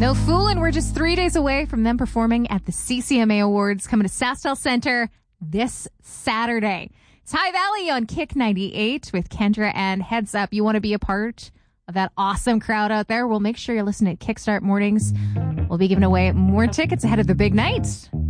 No fooling, we're just 3 days away from them performing at the CCMA Awards coming to SaskTel Center this Saturday. It's High Valley on Kick 98 with Kendra and Heads Up. You want to be a part of that awesome crowd out there? Well, make sure you're listening to Kickstart Mornings. We'll be giving away more tickets ahead of the big night.